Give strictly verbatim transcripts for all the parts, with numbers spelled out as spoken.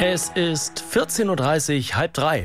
Es ist vierzehn Uhr dreißig, halb drei.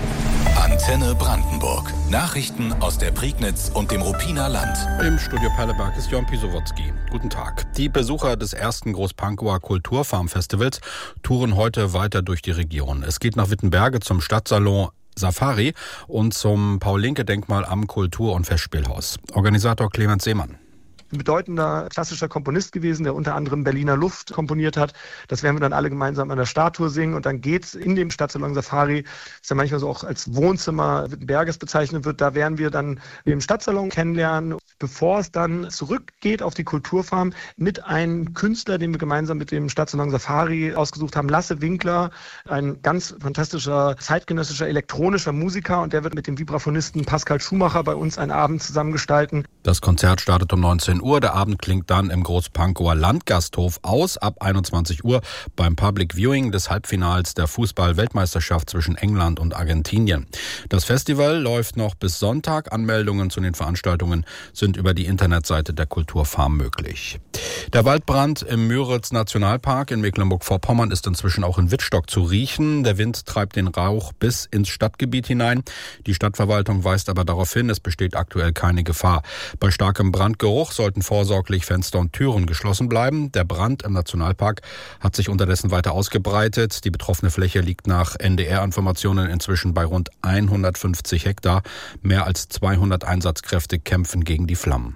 Antenne Brandenburg. Nachrichten aus der Prignitz und dem Ruppiner Land. Im Studio Perleberg ist Jon Pisowotzki. Guten Tag. Die Besucher des ersten Großpankower Kulturfarm-Festivals touren heute weiter durch die Region. Es geht nach Wittenberge zum Stadtsalon Safari und zum Paul-Linke-Denkmal am Kultur- und Festspielhaus. Organisator Clemens Seemann. Ein bedeutender klassischer Komponist gewesen, der unter anderem Berliner Luft komponiert hat. Das werden wir dann alle gemeinsam an der Statue singen. Und dann geht's in dem Stadtsalon Safari, das ja manchmal so auch als Wohnzimmer Wittenberges bezeichnet wird. Da werden wir dann den Stadtsalon kennenlernen, bevor es dann zurückgeht auf die Kulturfarm mit einem Künstler, den wir gemeinsam mit dem Stadtsalon Safari ausgesucht haben, Lasse Winkler, ein ganz fantastischer zeitgenössischer elektronischer Musiker. Und der wird mit dem Vibraphonisten Pascal Schumacher bei uns einen Abend zusammen gestalten. Das Konzert startet um neunzehn Uhr. Der Abend klingt dann im Großpankower Landgasthof aus ab einundzwanzig Uhr beim Public Viewing des Halbfinals der Fußball-Weltmeisterschaft zwischen England und Argentinien. Das Festival läuft noch bis Sonntag. Anmeldungen zu den Veranstaltungen sind über die Internetseite der Kulturfarm möglich. Der Waldbrand im Müritz-Nationalpark in Mecklenburg-Vorpommern ist inzwischen auch in Wittstock zu riechen. Der Wind treibt den Rauch bis ins Stadtgebiet hinein. Die Stadtverwaltung weist aber darauf hin, es besteht aktuell keine Gefahr. Bei starkem Brandgeruch sollten vorsorglich Fenster und Türen geschlossen bleiben. Der Brand im Nationalpark hat sich unterdessen weiter ausgebreitet. Die betroffene Fläche liegt nach N D R-Informationen inzwischen bei rund hundertfünfzig Hektar. Mehr als zweihundert Einsatzkräfte kämpfen gegen die Flammen.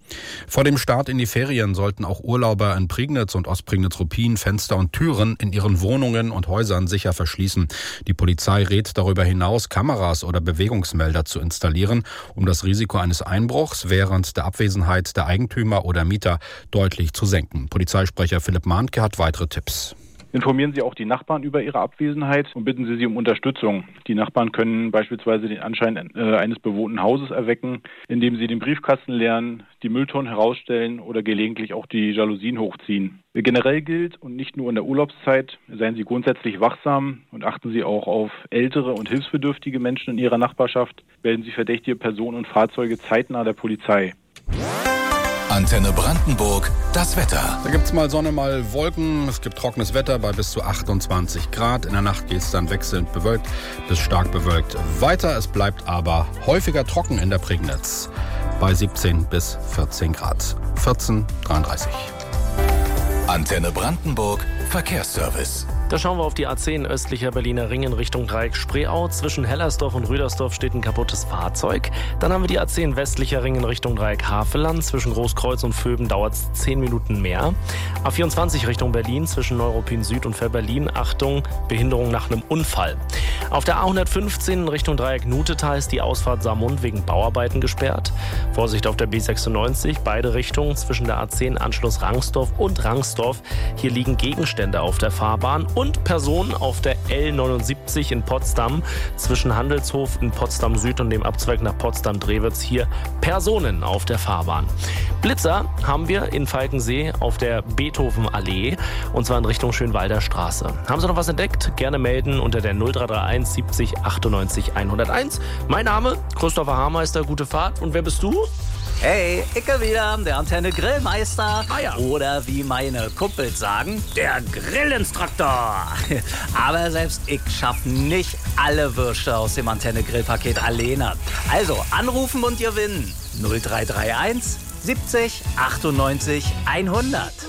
Vor dem Start in die Ferien sollten auch Urlauber in Prignitz und Ostprignitz-Ruppin Fenster und Türen in ihren Wohnungen und Häusern sicher verschließen. Die Polizei rät darüber hinaus, Kameras oder Bewegungsmelder zu installieren, um das Risiko eines Einbruchs während der Abwesenheit der Eigentümer oder Mieter deutlich zu senken. Polizeisprecher Philipp Mahnke hat weitere Tipps. Informieren Sie auch die Nachbarn über ihre Abwesenheit und bitten Sie sie um Unterstützung. Die Nachbarn können beispielsweise den Anschein äh, eines bewohnten Hauses erwecken, indem sie den Briefkasten leeren, die Mülltonnen herausstellen oder gelegentlich auch die Jalousien hochziehen. Generell gilt, und nicht nur in der Urlaubszeit, seien Sie grundsätzlich wachsam und achten Sie auch auf ältere und hilfsbedürftige Menschen in Ihrer Nachbarschaft. Melden Sie verdächtige Personen und Fahrzeuge zeitnah der Polizei. Antenne Brandenburg, das Wetter. Da gibt's mal Sonne, mal Wolken. Es gibt trockenes Wetter bei bis zu achtundzwanzig Grad. In der Nacht geht's dann wechselnd bewölkt bis stark bewölkt weiter. Es bleibt aber häufiger trocken in der Prignitz bei siebzehn bis vierzehn Grad. vierzehn Uhr dreiunddreißig. Antenne Brandenburg, Verkehrsservice. Da schauen wir auf die A zehn östlicher Berliner Ring in Richtung Dreieck Spreeau. Zwischen Hellersdorf und Rüdersdorf steht ein kaputtes Fahrzeug. Dann haben wir die A zehn westlicher Ring in Richtung Dreieck Havelland. Zwischen Großkreuz und Vöben dauert es zehn Minuten mehr. A vierundzwanzig Richtung Berlin zwischen Neuruppin Süd und Ver-Berlin. Achtung, Behinderung nach einem Unfall. Auf der A hundertfünfzehn in Richtung Dreieck Nutetal ist die Ausfahrt Saarmund wegen Bauarbeiten gesperrt. Vorsicht auf der B sechsundneunzig, beide Richtungen zwischen der A zehn Anschluss Rangsdorf und Rangsdorf. Hier liegen Gegenstände auf der Fahrbahn. Und Personen auf der L neunundsiebzig in Potsdam zwischen Handelshof in Potsdam Süd und dem Abzweig nach Potsdam-Drewitz. Hier Personen auf der Fahrbahn. Blitzer haben wir in Falkensee auf der Beethovenallee und zwar in Richtung Schönwalder Straße. Haben Sie noch was entdeckt? Gerne melden unter der null drei drei eins siebzig achtundneunzig hunderteins. Mein Name Christopher Haarmeister, gute Fahrt. Und wer bist du? Hey, Icke wieder, der Antenne Grillmeister. Ah ja. Oder wie meine Kumpels sagen, der Grillinstruktor. Aber selbst ich schaffe nicht alle Würste aus dem Antenne Grillpaket alleine. Also anrufen und gewinnen. null drei drei eins siebzig achtundneunzig hundert.